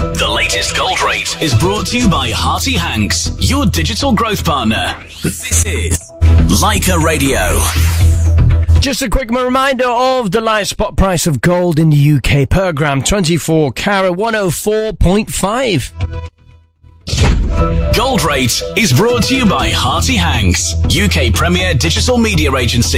The latest gold rate is brought to you by Hearty Hanks, your digital growth partner. This is Leica Radio. Just a quick reminder of the live spot price of gold in the UK per gram, 24 carat, 104.5. Gold Rate is brought to you by Hearty Hanks, UK premier digital media agency.